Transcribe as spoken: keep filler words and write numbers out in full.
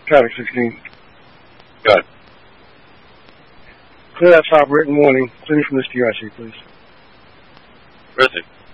Traffic sixteen. Good. Clear that top written warning. Clear from this T R C, please. Where is it?